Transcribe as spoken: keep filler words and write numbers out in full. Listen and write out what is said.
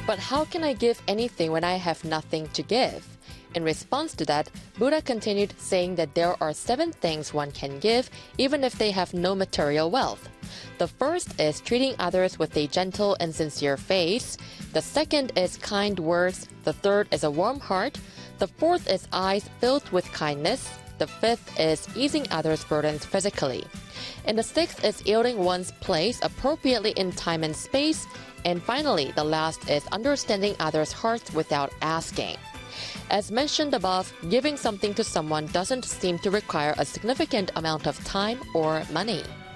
But how can I give anything when I have nothing to give? In response to that, Buddha continued saying that there are seven things one can give even if they have no material wealth. The first is treating others with a gentle and sincere face. The second is kind words. The third is a warm heart. The fourth is eyes filled with kindness. The fifth is easing others' burdens physically. And the sixth is yielding one's place appropriately in time and space. And finally, the last is understanding others' hearts without asking. As mentioned above, giving something to someone doesn't seem to require a significant amount of time or money.